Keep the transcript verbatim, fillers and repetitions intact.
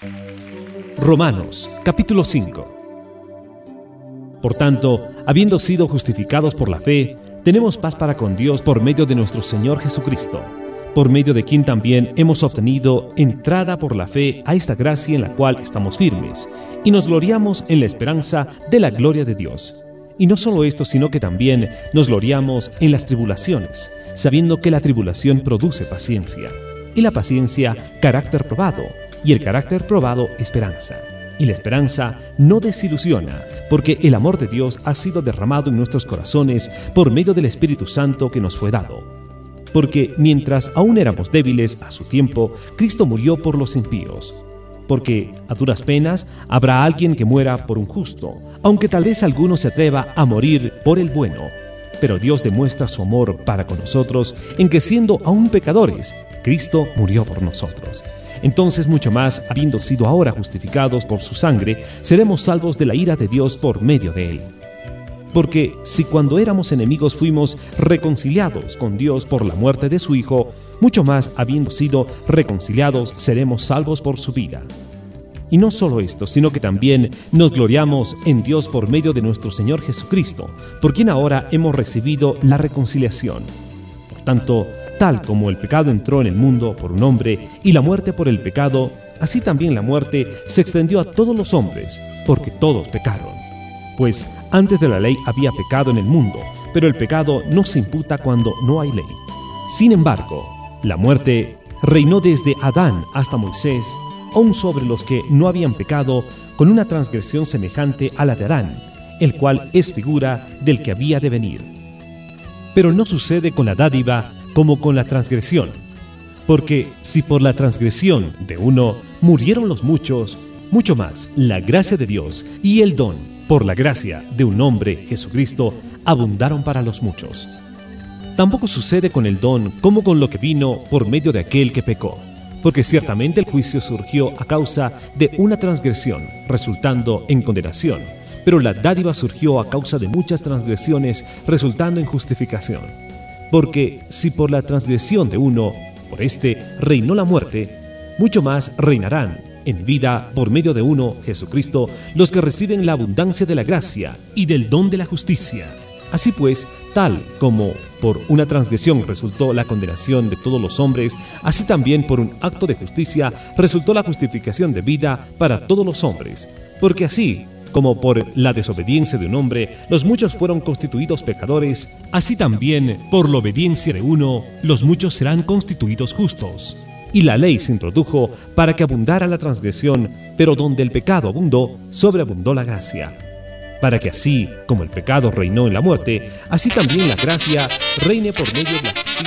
Romanos, capítulo cinco. Por tanto, habiendo sido justificados por la fe, tenemos paz para con Dios por medio de nuestro Señor Jesucristo, por medio de quien también hemos obtenido entrada por la fe a esta gracia en la cual estamos firmes, y nos gloriamos en la esperanza de la gloria de Dios. Y no solo esto, sino que también nos gloriamos en las tribulaciones, sabiendo que la tribulación produce paciencia, y la paciencia, carácter probado, y el carácter probado, esperanza. Y la esperanza no desilusiona, porque el amor de Dios ha sido derramado en nuestros corazones por medio del Espíritu Santo que nos fue dado. Porque mientras aún éramos débiles a su tiempo, Cristo murió por los impíos. Porque a duras penas habrá alguien que muera por un justo, aunque tal vez alguno se atreva a morir por el bueno. Pero Dios demuestra su amor para con nosotros en que, siendo aún pecadores, Cristo murió por nosotros. Entonces, mucho más, habiendo sido ahora justificados por su sangre, seremos salvos de la ira de Dios por medio de él. Porque si cuando éramos enemigos fuimos reconciliados con Dios por la muerte de su Hijo, mucho más, habiendo sido reconciliados, seremos salvos por su vida. Y no solo esto, sino que también nos gloriamos en Dios por medio de nuestro Señor Jesucristo, por quien ahora hemos recibido la reconciliación. Por tanto, tal como el pecado entró en el mundo por un hombre y la muerte por el pecado, así también la muerte se extendió a todos los hombres, porque todos pecaron. Pues antes de la ley había pecado en el mundo, pero el pecado no se imputa cuando no hay ley. Sin embargo, la muerte reinó desde Adán hasta Moisés, aun sobre los que no habían pecado, con una transgresión semejante a la de Adán, el cual es figura del que había de venir. Pero no sucede con la dádiva como con la transgresión, porque si por la transgresión de uno murieron los muchos, mucho más la gracia de Dios y el don por la gracia de un hombre, Jesucristo, abundaron para los muchos. Tampoco sucede con el don como con lo que vino por medio de aquel que pecó, porque ciertamente el juicio surgió a causa de una transgresión, resultando en condenación, pero la dádiva surgió a causa de muchas transgresiones, resultando en justificación. Porque si por la transgresión de uno, por éste, reinó la muerte, mucho más reinarán en vida por medio de uno, Jesucristo, los que reciben la abundancia de la gracia y del don de la justicia. Así pues, tal como por una transgresión resultó la condenación de todos los hombres, así también por un acto de justicia resultó la justificación de vida para todos los hombres. Porque así como por la desobediencia de un hombre los muchos fueron constituidos pecadores, así también por la obediencia de uno los muchos serán constituidos justos. Y la ley se introdujo para que abundara la transgresión, pero donde el pecado abundó, sobreabundó la gracia. Para que así como el pecado reinó en la muerte, así también la gracia reine por medio de la justicia.